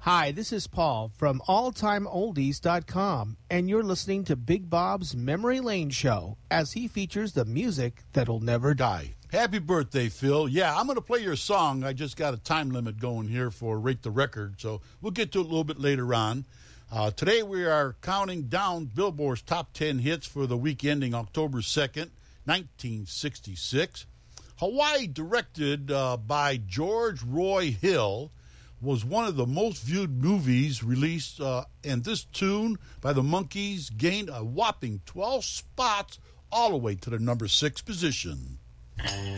Hi, this is Paul from AllTimeOldies.com, and you're listening to Big Bob's Memory Lane Show as he features the music that'll never die. Happy birthday, Phil. Yeah, I'm going to play your song. I just got a time limit going here for Rate the Record, so we'll get to it a little bit later on. Today we are counting down Billboard's top 10 hits for the week ending October 2nd, 1966. Hawaii, directed by George Roy Hill, was one of the most viewed movies released, and this tune by the Monkees gained a whopping 12 spots all the way to the number 6 position.